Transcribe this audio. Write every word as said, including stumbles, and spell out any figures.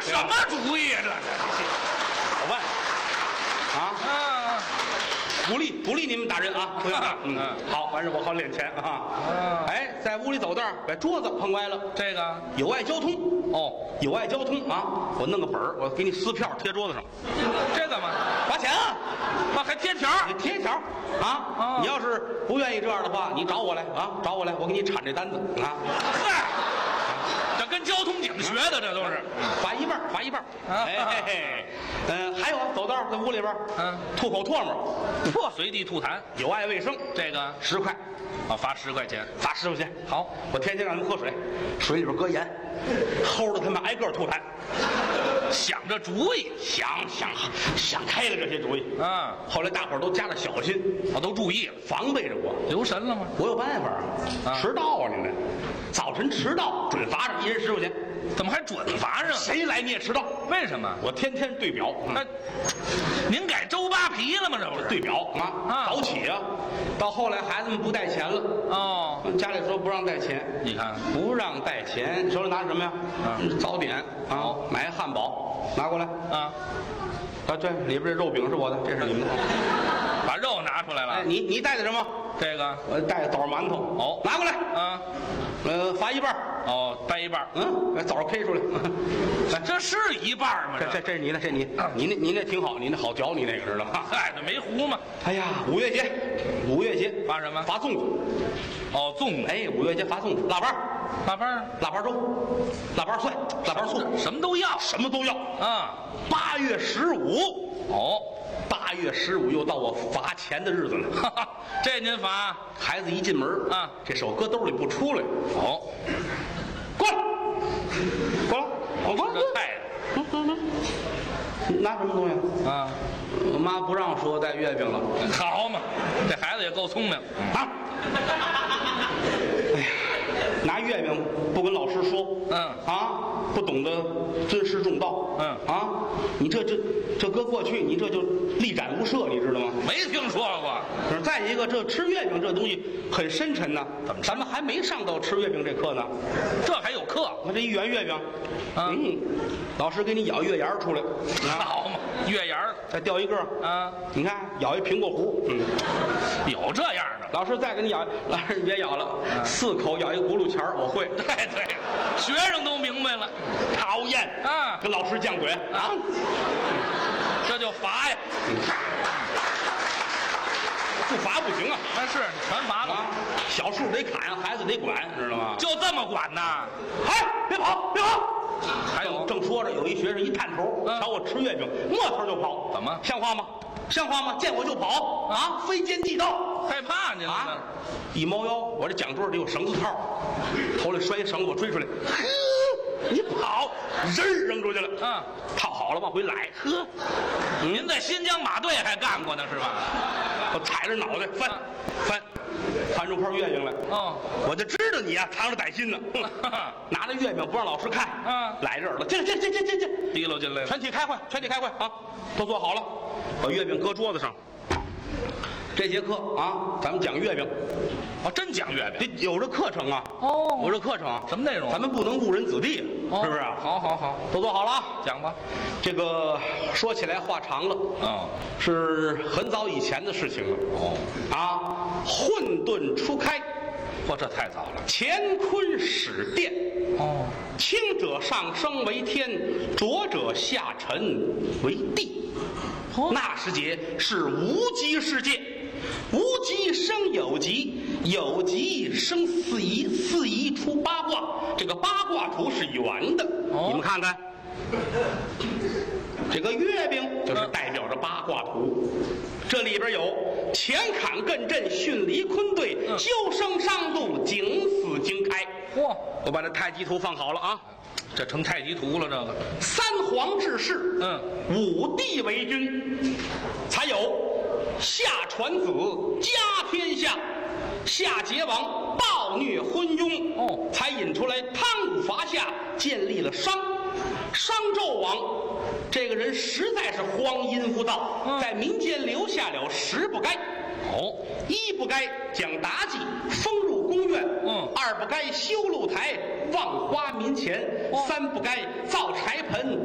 什么主意啊？这好办啊！ 啊， 鼓励鼓励你们打人啊！不要打，嗯， 嗯好，完事我好敛钱啊！ 啊哎，在屋里走道儿把桌子碰歪了， 这个有碍交通哦， 有碍交通啊！我弄个本儿，我给你撕票贴桌子上， 这干嘛？ 罚钱啊！ 啊，还贴条你贴一条啊！ 哦你要是不愿意这样的话，你找我来啊，找我来，我给你铲这单子啊， 嗨，这跟交通警学的，这都是。 罚一半儿，罚一半儿。 啊哎嘿嘿，嗯，还有啊，走道儿在屋里边儿， 嗯吐口唾沫， 嚯，随地吐痰， 有碍卫生， 这个十块， 啊，罚十块钱。 罚十块钱。 好， 我天天让他们喝水，水里边搁盐，齁着他们挨个吐痰， 想着主意想想想开了这些主意。 啊， 后来大伙儿都加了小心， 我都注意了， 防备着我。 留神了吗？ 我有办法啊！ 啊迟到啊，你们早晨迟到准罚上一人十块钱， 怎么还准罚上？ 谁来你也迟到。 为什么？ 我天天对表， 那、 嗯您改周扒皮了吗？这不是？ 对表啊， 啊早起啊。到后来孩子们不带钱了， 哦， 家里说不让带钱， 你看不让带钱，手里拿什么呀？ 啊早点啊好， 买汉堡拿过来。 啊， 啊，这里边这肉饼是我的，这是你们的。 把肉拿出来了。 哎，你你带的什么？ 这个我带的枣馒头。 哦拿过来。 啊， 呃，罚一半儿。 哦，掰一半儿。 嗯，把枣 K 出来。哎， 这是一半儿吗？ 这这这是你的，这你你那你那挺好，你那好嚼，你那个知道吗？ 嗨，这没糊吗？ 哎呀，五月节，五月节罚什么罚粽子。 哦，粽子、 哎，五月节罚粽子，腊八儿、 腊八儿， 腊八粥、腊八蒜、腊八醋， 什么都要什么都要。 啊。 八月十五， 哦， 八月十五又到我罚钱的日子了。 哈哈，这您罚孩子一进门啊， 这手搁兜里不出来， 哦， 过来，过来，我过来这，太拿什么东西？ 啊， 我妈不让说带月饼了好嘛，这孩子也够聪明。 啊！哎呀，拿月饼不跟老师说， 嗯啊，不懂得尊师重道， 嗯啊，你这这这搁过去，你这就力斩无赦，你知道吗？ 没听说过。 再一个，这吃月饼这东西很深沉呐， 怎么吃咱们还没上到吃月饼这课呢。 这还有课？ 我这一圆月饼， 啊嗯，老师给你咬月牙儿出来，啊， 好嘛，月牙儿再掉一个， 啊， 你看咬一苹果核，嗯， 有这样的。 老师再给你咬，老师你别咬了，四口咬一轱辘钱儿我会， 对对，学生都明白了讨厌啊， 跟老师犟嘴啊， 这就罚呀。 不罚不行啊那是全罚了， 啊，小树得砍，孩子得管，知道吗？ 就这么管呐？ 哎，别跑，别跑！ 还有正正说着，有一学生一探头， 嗯瞧我吃月饼，摸头就跑， 怎么像话吗？像话吗？见我就跑啊，非奸即盗害怕你了啊呢？！ 一猫腰，我这讲桌里有绳子套，头里拴一绳子，我追出来，呵，你跑，人儿扔出去了， 啊， 套好了往回来，呵， 您在新疆马队还干过呢是吧？ 我踩着脑袋翻啊翻，翻出块月饼来， 哦， 我就知道你呀、藏着歹心呢，哼拿着月饼不让老师看， 啊赖着耳朵，进来进来进来进来进来， 提溜进来了。 全体开会，全体开会啊！都坐好了，把月饼搁桌子上。这节课啊，咱们讲月饼， 哦，真讲月饼。 得有这课程啊。 哦有这课程啊。 什么内容咱们不能误人子弟， 哦是不是啊？ 好好好， 都坐好了啊。 讲吧。 这个说起来话长了， 哦是很早以前的事情了。 哦， 啊，混沌初开， 嚯，这太早了。 乾坤始变。 哦， 清者上升为天，浊者下沉为地。 哦那时节是无极世界，无极生有极，有极生四夷，四夷出八卦。这个八卦图是圆的， 哦你们看看，这个月饼就是代表着八卦图。这里边有乾坎艮震巽离坤兑， 嗯究生伤度景死经开。 嚯， 我把这太极图放好了啊。 这成太极图了，这个。 三皇治世， 嗯， 五帝为君，才有夏传子家天下，夏桀王暴虐昏庸， 哦才引出来汤武伐夏，建立了商。商纣王这个人实在是荒淫无道， 嗯在民间留下了十不该。 哦， 一不该讲妲己封入宫院， 嗯二不该修露台忘花民钱， 哦三不该造柴盆